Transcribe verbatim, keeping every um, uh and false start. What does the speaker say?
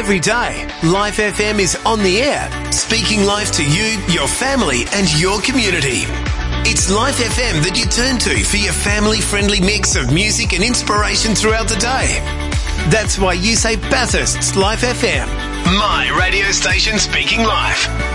Every day, Life F M is on the air, speaking life to you, your family and your community. It's Life F M that you turn to for your family-friendly mix of music and inspiration throughout the day. That's why you say Bathurst's Life F M. My radio station speaking life.